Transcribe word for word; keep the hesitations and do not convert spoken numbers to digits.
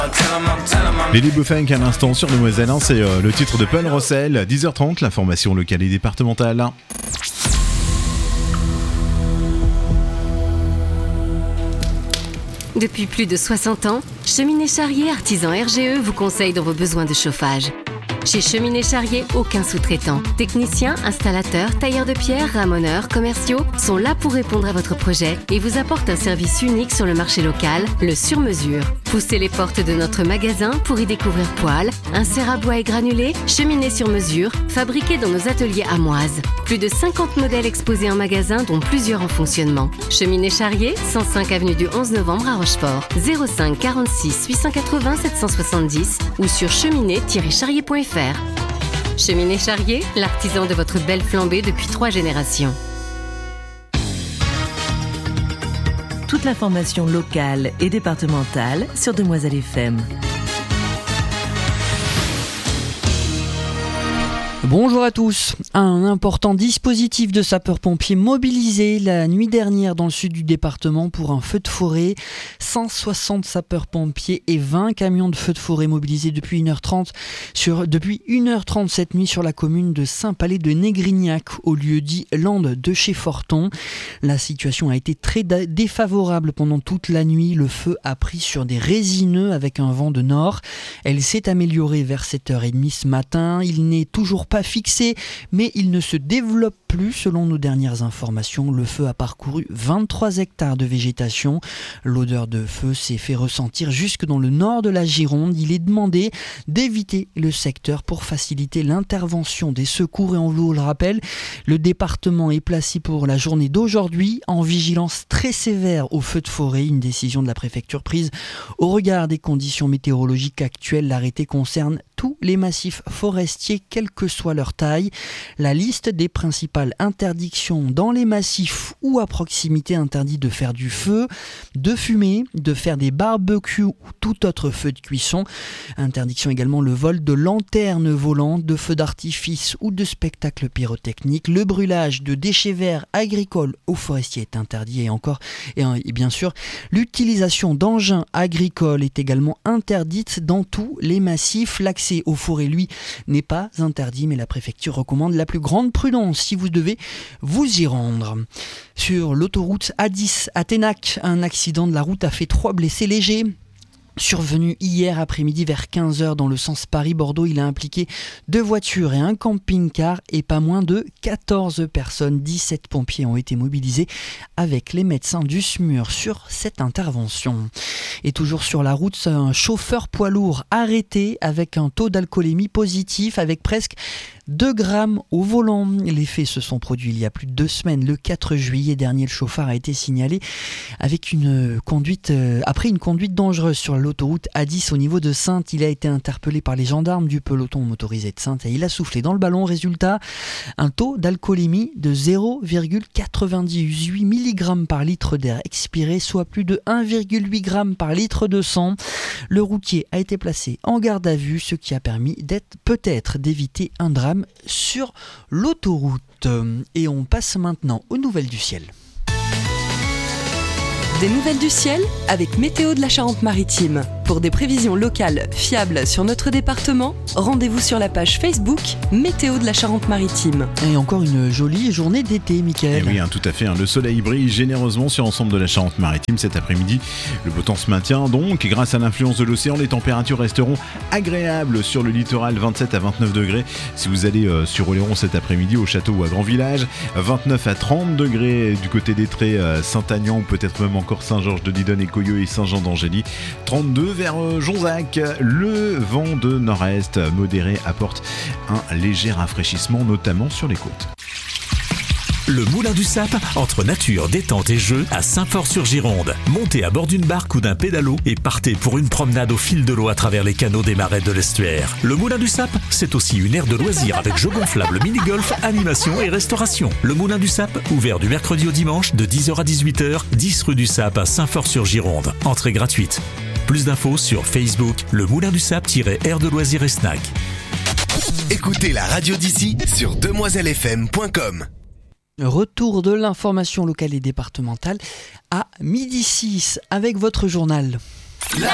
Lily Buffank à l'instant sur Demoiselle, hein, c'est euh, le titre de Paul Rossel. dix heures trente, l'information locale et départementale. Depuis plus de soixante ans, Cheminée Charrier Artisan R G E vous conseille dans vos besoins de chauffage. Chez Cheminée Charrier, aucun sous-traitant. Techniciens, installateurs, tailleurs de pierre, ramoneurs, commerciaux sont là pour répondre à votre projet et vous apportent un service unique sur le marché local, le sur-mesure. Poussez les portes de notre magasin pour y découvrir poêles, inserts à bois et granulés, cheminées sur mesure, fabriqués dans nos ateliers amoises. Plus de cinquante modèles exposés en magasin, dont plusieurs en fonctionnement. Cheminée Charrier, cent cinq avenue du onze novembre à Rochefort. zéro cinq quarante-six huit cent quatre-vingts sept cent soixante-dix ou sur cheminée tiret charrier point f r. Cheminée Charrier, l'artisan de votre belle flambée depuis trois générations. Toute l'information locale et départementale sur Demoiselle F M. Bonjour à tous. Un important dispositif de sapeurs-pompiers mobilisé la nuit dernière dans le sud du département pour un feu de forêt. cent soixante sapeurs-pompiers et vingt camions de feu de forêt mobilisés depuis une heure trente sur, depuis une heure trente cette nuit sur la commune de Saint-Palais de Négrignac, au lieu dit Lande de chez Forton. La situation a été très défavorable pendant toute la nuit. Le feu a pris sur des résineux avec un vent de nord. Elle s'est améliorée vers sept heures trente ce matin. Il n'est toujours pas fixé, mais il ne se développe plus selon nos dernières informations. Le feu a parcouru vingt-trois hectares de végétation. L'odeur de feu s'est fait ressentir jusque dans le nord de la Gironde. Il est demandé d'éviter le secteur pour faciliter l'intervention des secours et on vous le rappelle, le département est placé pour la journée d'aujourd'hui en vigilance très sévère au feu de forêt, une décision de la préfecture prise au regard des conditions météorologiques actuelles. L'arrêté concerne tous les massifs forestiers, quelle que soit leur taille. La liste des principales interdictions dans les massifs ou à proximité interdit de faire du feu, de fumer, de faire des barbecues ou tout autre feu de cuisson. Interdiction également le vol de lanternes volantes, de feux d'artifice ou de spectacles pyrotechniques. Le brûlage de déchets verts agricoles ou forestiers est interdit et encore, et, et bien sûr, l'utilisation d'engins agricoles est également interdite dans tous les massifs. L'accès aux forêts, lui, n'est pas interdit, mais la préfecture recommande la plus grande prudence si vous devez vous y rendre. Sur l'autoroute A dix à Ténac, un accident de la route a fait trois blessés légers. Survenu hier après-midi vers quinze heures dans le sens Paris-Bordeaux, il a impliqué deux voitures et un camping-car et pas moins de quatorze personnes. dix-sept pompiers ont été mobilisés avec les médecins du S M U R sur cette intervention. Et toujours sur la route, un chauffeur poids lourd arrêté avec un taux d'alcoolémie positif avec presque deux grammes au volant. Les faits se sont produits il y a plus de deux semaines. Le quatre juillet dernier, le chauffeur a été signalé avec une conduite, euh, après une conduite dangereuse sur l'autoroute A dix au niveau de Saintes. Il a été interpellé par les gendarmes du peloton motorisé de Saintes et il a soufflé dans le ballon. Résultat, un taux d'alcoolémie de zéro virgule quatre-vingt-dix-huit milligrammes par litre d'air expiré, soit plus de un virgule huit grammes par litre de sang. Le routier a été placé en garde à vue, ce qui a permis d'être, peut-être d'éviter un drame sur l'autoroute. Et on passe maintenant aux nouvelles du ciel. Des nouvelles du ciel avec Météo de la Charente-Maritime. Pour des prévisions locales fiables sur notre département, rendez-vous sur la page Facebook Météo de la Charente-Maritime. Et encore une jolie journée d'été, Mickaël. Et oui, hein, tout à fait. Hein, le soleil brille généreusement sur l'ensemble de la Charente-Maritime cet après-midi. Le beau temps se maintient donc. Grâce à l'influence de l'océan, les températures resteront agréables sur le littoral, vingt-sept à vingt-neuf degrés. Si vous allez euh, sur Oléron cet après-midi, au château ou à Grand Village, vingt-neuf à trente degrés du côté d'Étré, euh, Saint-Agnan ou peut-être même encore Saint-Georges-de-Didonne et Coyeux et Saint-Jean-d'Angély. trente-deux vers Jonzac. Le vent de nord-est modéré apporte un léger rafraîchissement, notamment sur les côtes. Le Moulin du Sap, entre nature, détente et jeu, à Saint-Fort-sur-Gironde. Montez à bord d'une barque ou d'un pédalo et partez pour une promenade au fil de l'eau à travers les canaux des marais de l'estuaire. Le Moulin du Sap, c'est aussi une aire de loisirs avec jeux gonflables, mini-golf, animation et restauration. Le Moulin du Sap, ouvert du mercredi au dimanche de dix heures à dix-huit heures, dix rue du Sap à Saint-Fort-sur-Gironde. Entrée gratuite. Plus d'infos sur Facebook, le Moulin du Sap-aire de loisirs et snack. Écoutez la radio d'ici sur demoiselle f m point com. Retour de l'information locale et départementale à midi six avec votre journal.